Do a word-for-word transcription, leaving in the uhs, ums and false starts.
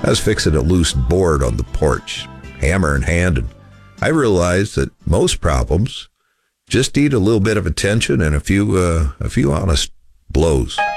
I was fixing a loose board on the porch, hammer in hand, and I realized that most problems just need a little bit of attention and a few uh, a few honest blows.